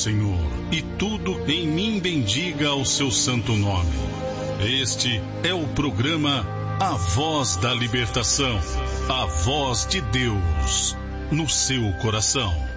Senhor, e tudo em mim bendiga o seu santo nome. Este é o programa A Voz da Libertação, a voz de Deus no seu coração.